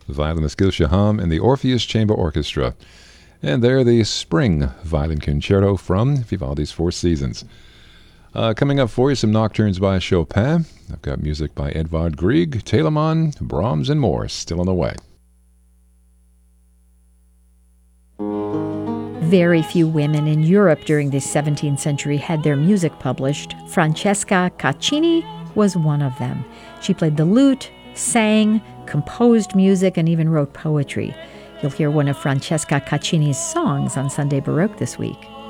violinist Gilsha Ham and the Orpheus Chamber Orchestra. And there, the Spring Violin Concerto from Vivaldi's Four Seasons. Coming up for you, some nocturnes by Chopin. I've got music by Edvard Grieg, Telemann, Brahms, and more still on the way. Very few women in Europe during the 17th century had their music published. Francesca Caccini was one of them. She played the lute, sang, composed music, and even wrote poetry. You'll hear one of Francesca Caccini's songs on Sunday Baroque this week.